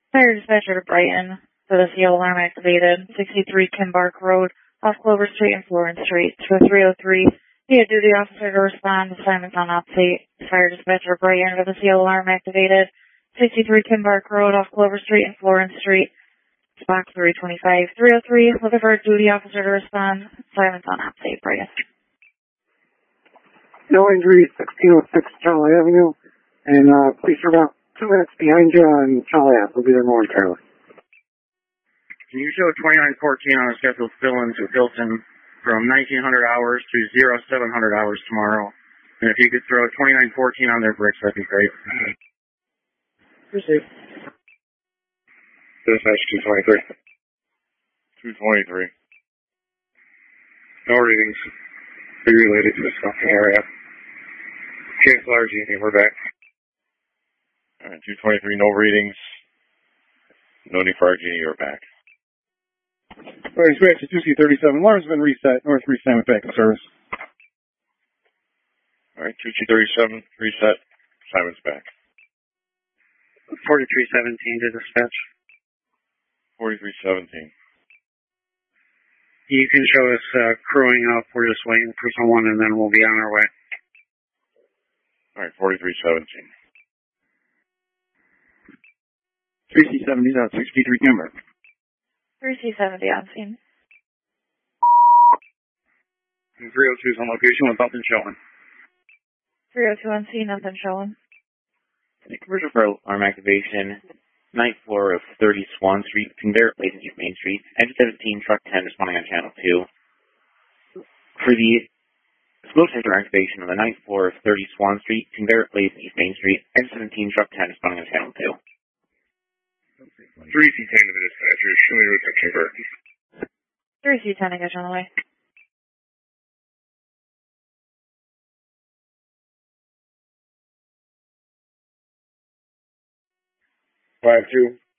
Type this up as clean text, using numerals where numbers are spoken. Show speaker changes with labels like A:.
A: Fire dispatcher to Brighton for the CO alarm activated. 63 Kimbark Road, off Clover Street and Florence Street. To a 303. Need a duty officer to respond. Assignments on update. Fire dispatcher to Brighton for the CO alarm activated. 63 Kimbark Road, off Clover Street and Florence Street. Box 325. 303. Looking for a duty officer to respond. Assignments on update. Brighton.
B: No injuries, 1606 Charlie Avenue. And police are about 2 minutes behind you on Charlie Ave. We'll be there momentarily.
C: Can you show 2914 on a scheduled fill-in to Hilton from 1900 hours to 0700 hours tomorrow? And if you could throw 2914 on their bricks, that'd be great.
B: Received.
C: Dispatch 223.
D: 223.
C: No readings. Be related to the scuffing area. Cancel RG, we're back.
D: Alright, 223, no readings. No need for RG, you're back.
E: Alright, dispatch to 2C37. Alarm's been reset. North 37 back in service.
D: Alright, 2C37, reset. Simon's back.
C: 4317 to dispatch.
D: 4317.
C: You can show us crewing up. We're just waiting for someone, and then we'll be on our way.
D: All right, 4317.
E: 3C70 out 63 Kimber.
A: 3C70 on scene.
C: 302's on location with nothing showing.
A: 302 on scene, nothing showing.
F: Commercial for alarm activation. 9th floor of 30 Swan Street, conveyor place East Main Street. Engine 17, truck 10 responding on channel 2. For the smoke sensor activation on the 9th floor of 30 Swan Street, conveyor place East Main Street. Engine 17, truck 10 responding on channel 2.
D: 3C10 to the dispatcher, show me route to Kimber.
A: 3C10 to get you on the way.
C: 52.